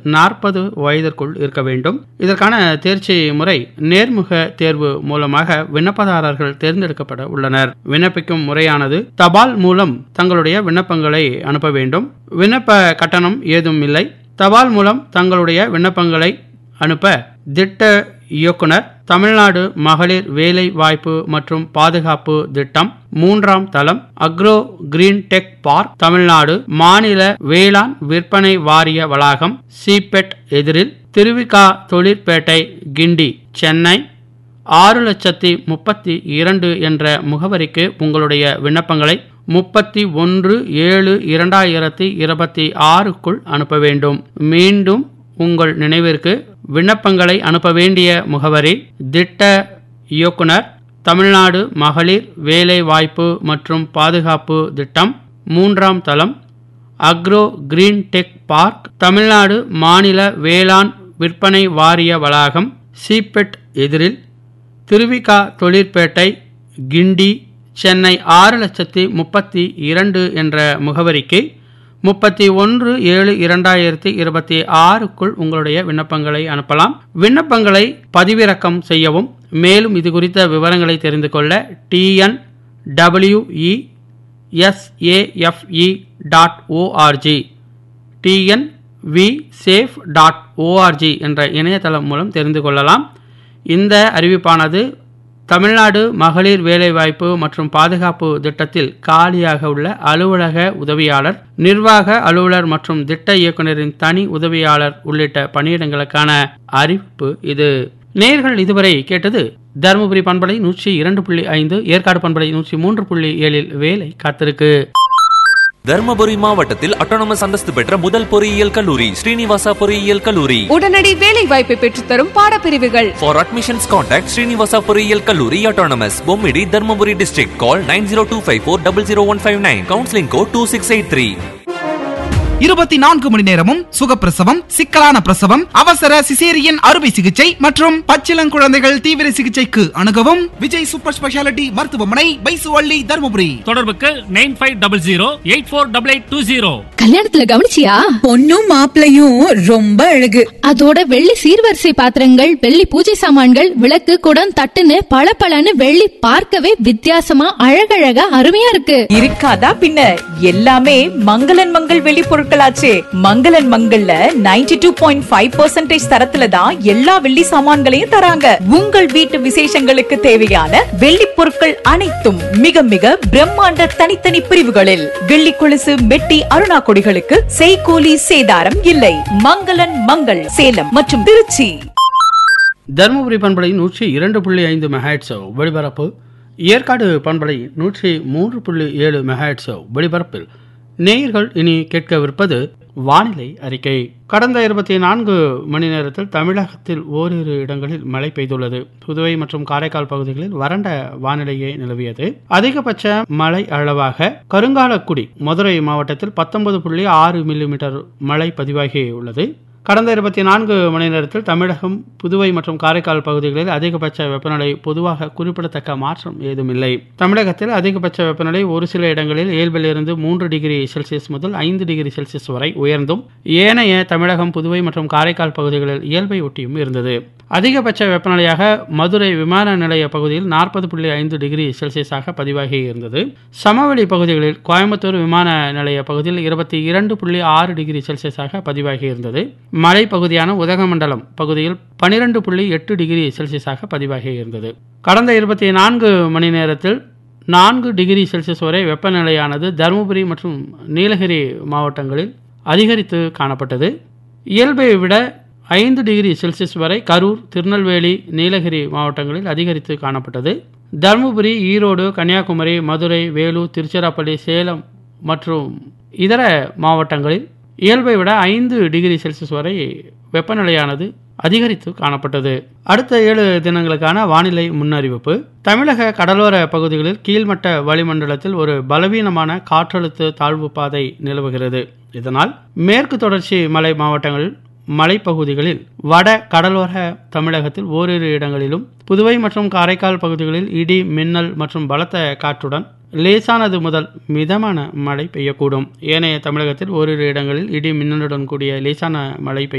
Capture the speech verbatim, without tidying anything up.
நாற்பது வயதிற்குள் இருக்க வேண்டும். இதற்கான தேர்ச்சி முறை நேர்முக தேர்வு மூலமாக விண்ணப்பதாரர்கள் தேர்ந்தெடுக்கப்பட உள்ளனர். விண்ணப்பிக்கும் முறையானது தபால் மூலம் தங்களுடைய விண்ணப்பங்களை அனுப்ப வேண்டும். விண்ணப்ப கட்டணம் ஏதும் இல்லை. தபால் மூலம் தங்களுடைய விண்ணப்பங்களை அனுப்ப திட்ட இயக்குனர், தமிழ்நாடு மகளிர் வேலை வாய்ப்பு மற்றும் பாதுகாப்பு திட்டம், மூன்றாம் தளம், agro green tech park, Tamil Nadu மாநில வேளாண் விற்பனை வாரிய வளாகம், சிபெட் எதிரில், திருவிகா தொழிற்பேட்டை, கிண்டி, சென்னை ஆறு லட்சத்தி முப்பத்தி இரண்டு என்ற முகவரிக்கு உங்களுடைய விண்ணப்பங்களை முப்பத்தி ஒன்று ஏழு இரண்டாயிரத்தி இருபத்தி ஆறுக்குள் அனுப்ப வேண்டும். மீண்டும் உங்கள் நினைவிற்கு விண்ணப்பங்களை அனுப்ப வேண்டிய முகவரி திட்ட இயக்குனர், தமிழ்நாடு மகளிர் வேலை வாய்ப்பு மற்றும் பாதுகாப்பு திட்டம், மூன்றாம் தளம், agro green tech park, Tamil Nadu மாநில வேளாண் விற்பனை வாரிய வளாகம், சிபெட் எதிரில், திருவிகா தொழிற்பேட்டை, கிண்டி, சென்னை ஆறு லட்சத்தி முப்பத்தி இரண்டு என்ற முகவரிக்கு முப்பத்தி ஒன்று ஏழு இரண்டாயிரத்தி இருபத்தி ஆறுக்குள் உங்களுடைய விண்ணப்பங்களை அனுப்பலாம். விண்ணப்பங்களை பதிவிறக்கம் செய்யவும். மேலும் இது குறித்த விவரங்களை தெரிந்து கொள்ள TN WE எஸ்ஏஎஃப்இ dot O R G TN we safe dot O R G என்ற இணையதளம் மூலம் தெரிந்து கொள்ளலாம். இந்த அறிவிப்பானது தமிழ்நாடு மகளிர் வேலைவாய்ப்பு மற்றும் பாதுகாப்பு திட்டத்தில் காலியாக உள்ள அலுவலக உதவியாளர், நிர்வாக அலுவலர் மற்றும் திட்ட இயக்குநரின் தனி உதவியாளர் உள்ளிட்ட பணியிடங்களுக்கான அறிவிப்பு இது. நேயர்கள் இதுவரை கேட்டது தருமபுரி பண்பலை நூற்றி இரண்டு புள்ளி ஐந்து, ஏற்காடு பண்பலை நூற்றி மூன்று புள்ளி ஏழில் வேலை காத்திருக்கு. தர்மபுரி மாவட்டத்தில் அட்டானமஸ் அந்தஸ்து பெற்ற முதல் பொறியியல் கல்லூரி ஸ்ரீனிவாசா பொறியியல் கல்லூரி. உடனடி வேலை வாய்ப்பை பெற்றுத்தரும் பாடப்பிரிவுகள். For admissions contact ஸ்ரீனிவாசா பொறியியல் கல்லூரி autonomous, Bommidi, Dharmapuri district. Call nine zero two five four zero zero one five nine. Counseling code two six eight three. இருபத்தி நான்கு மணி நேரமும் சுகப்பிரசவம், சிக்கலான பிரசவம், அவசர சிசேரியன் அறுவை சிகிச்சை மற்றும் பச்சிளங்குழந்தைகள் தீவிர சிகிச்சைக்கு அணுகவும் விஜய் சூப்பர் ஸ்பெஷாலிட்டி மருத்துவமனை, பைசுவள்ளி, தருமபுரி. தொடர்புக்கு nine five double zero eight four double eight two zero. கல்யாணத்துல கவனிச்சியா? பொண்ணும் மாப்பிளையும் ரொம்ப அழகு. அதோட வெள்ளி சீர்வரிசை பாத்திரங்கள், வெள்ளி பூஜை சாமான்கள், விளக்கு, குடம், தட்டுன்னு பளபளன்னு வெள்ளி பார்க்கவே வித்தியாசமா அழகழகா அருமையா இருக்கு. இருக்காதா பின்ன? எல்லாமே மங்களன் மங்கள் வெளி பொருட்கள். மங்களன் மங்கள்ல ninety two point five percentage தரத்துல தான் எல்லா வெள்ளி சாமான்களையும் தராங்க. உங்கள் வீட்டு விசேஷங்களுக்கு தேவையான வெள்ளி பொருட்கள் அனைத்தும் மிக மிக பிரம்மாண்ட தனித்தனி பிரிவுகளில். வெள்ளி கொலுசு, மெட்டி, அருணா கொடிகளுக்கு செய்கூலி சேதாரம் இல்லை. மங்களன் மங்கள் சேலம் மற்றும் திருச்சி. தருமபுரி பண்பலை நூற்றி இரண்டு புள்ளி ஐந்து மெகாஹெர்ட்ஸ் ஒளிபரப்பு, ஏற்காடு பண்பலை நூற்றி மூன்று புள்ளி ஏழு மெகாஹெர்ட்ஸ் ஒளிபரப்பில் நேயர்கள் இனி கேட்கவிருப்பது வானிலை அறிக்கை. கடந்த இருபத்தி நான்கு மணி நேரத்தில் தமிழகத்தில் ஓரிரு இடங்களில் மழை பெய்துள்ளது. புதுவை மற்றும் காரைக்கால் பகுதிகளில் வறண்ட வானிலையே நிலவியது. அதிகபட்ச மழை அளவாக கருங்காலக்குடி, மதுரை மாவட்டத்தில் பத்தொன்பது புள்ளி ஆறு மில்லிமீட்டர் மழை பதிவாகி உள்ளது. கடந்த இருபத்தி நான்கு மணி நேரத்தில் தமிழகம், புதுவை மற்றும் காரைக்கால் பகுதிகளில் அதிகபட்ச வெப்பநிலை பொதுவாக குறிப்பிடத்தக்க மாற்றம் ஏதும் இல்லை. தமிழகத்தில் அதிகபட்ச வெப்பநிலை ஒரு சில இடங்களில் இயல்பிலிருந்து மூன்று டிகிரி செல்சியஸ் முதல் ஐந்து டிகிரி செல்சியஸ் வரை உயர்ந்தும், ஏனைய தமிழகம், புதுவை மற்றும் காரைக்கால் பகுதிகளில் இயல்பை ஒட்டியும் இருந்தது. அதிகபட்ச வெப்பநிலையாக மதுரை விமான நிலைய பகுதியில் நாற்பது புள்ளி ஐந்து டிகிரி செல்சியஸாக பதிவாகி இருந்தது. சமவெளி பகுதிகளில் கோயம்புத்தூர் விமான நிலைய பகுதியில் இருபத்தி இரண்டு புள்ளி ஆறு டிகிரி செல்சியஸாக பதிவாகி இருந்தது. மலை பகுதியான உதகமண்டலம் பகுதியில் பனிரெண்டு புள்ளி எட்டு டிகிரி செல்சியஸாக பதிவாகி இருந்தது. கடந்த இருபத்தி நான்கு மணி நேரத்தில் நான்கு டிகிரி செல்சியஸ் வரை வெப்பநிலையானது தருமபுரி மற்றும் நீலகிரி மாவட்டங்களில் அதிகரித்து காணப்பட்டது. இயல்பை விட ஐந்து டிகிரி செல்சியஸ் வரை கரூர், திருநெல்வேலி, நீலகிரி மாவட்டங்களில் அதிகரித்து காணப்பட்டது. தருமபுரி, ஈரோடு, கன்னியாகுமரி, மதுரை, வேலூர், திருச்சிராப்பள்ளி, சேலம் மற்றும் இதர மாவட்டங்களில் இயல்பை விட ஐந்து டிகிரி செல்சியஸ் வரை வெப்பநிலையானது அதிகரித்து காணப்பட்டது. அடுத்த ஏழு தினங்களுக்கான வானிலை முன்னறிவிப்பு. தமிழக கடலோர பகுதிகளில் கீழ்மட்ட வளிமண்டலத்தில் ஒரு பலவீனமான காற்றழுத்த தாழ்வு பாதை நிலவுகிறது. இதனால் மேற்கு தொடர்ச்சி மலை மாவட்டங்களில், மலைப்பகுதிகளில், வட கடலோர தமிழகத்தில் ஓரிரு இடங்களிலும், புதுவை மற்றும் காரைக்கால் பகுதிகளில் இடி, மின்னல் மற்றும் பலத்த காற்றுடன் லேசானது முதல் மிதமான மழை பெய்யக்கூடும். ஏனைய தமிழகத்தில் ஓரிரு இடங்களில் இடி மின்னலுடன் கூடிய லேசான மழை பெய்யும்.